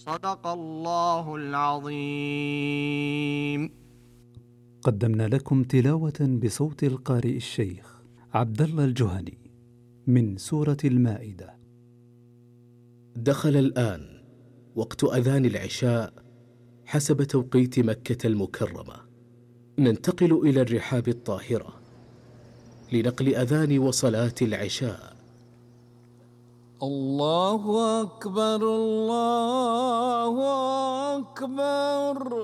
صدق الله العظيم. قدمنا لكم تلاوة بصوت القارئ الشيخ عبد الله الجهني من سورة المائدة. دخل الآن وقت أذان العشاء حسب توقيت مكة المكرمة. ننتقل إلى الرحاب الطاهرة لنقل أذان وصلاة العشاء. الله أكبر الله أكبر.